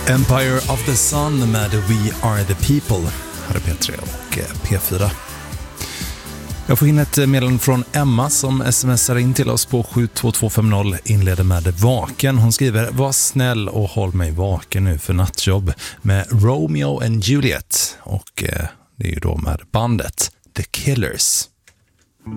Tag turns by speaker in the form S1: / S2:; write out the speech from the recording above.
S1: Empire of the Sun med We Are the People. Här är P3 och P4. Jag får in ett meddelande från Emma som smsar in till oss på 72250, inleder med vaken. Hon skriver: var snäll och håll mig vaken nu för nattjobb med Romeo and Juliet. Och det är ju då med bandet The Killers.